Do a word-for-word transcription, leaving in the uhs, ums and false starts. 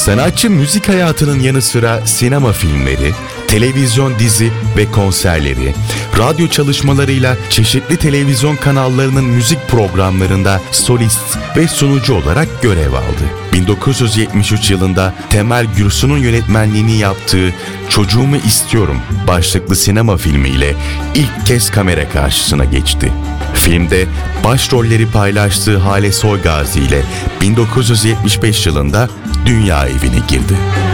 Sanatçı müzik hayatının yanı sıra sinema filmleri, televizyon dizi ve konserleri, radyo çalışmalarıyla çeşitli televizyon kanallarının müzik programlarında solist ve sunucu olarak görev aldı. bin dokuz yüz yetmiş üç yılında Temel Gürsu'nun yönetmenliğini yaptığı Çocuğumu İstiyorum başlıklı sinema filmiyle ilk kez kamera karşısına geçti. Filmde başrolleri paylaştığı Hale Soygazi ile bin dokuz yüz yetmiş beş yılında Dünya Evi'ne girdi.